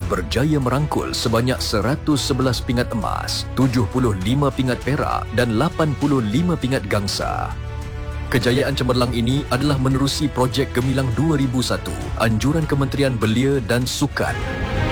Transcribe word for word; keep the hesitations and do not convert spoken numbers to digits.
berjaya merangkul sebanyak seratus sebelas pingat emas, tujuh puluh lima pingat perak dan lapan puluh lima pingat gangsa. Kejayaan cemerlang ini adalah menerusi projek Gemilang dua ribu satu, anjuran Kementerian Belia dan Sukan.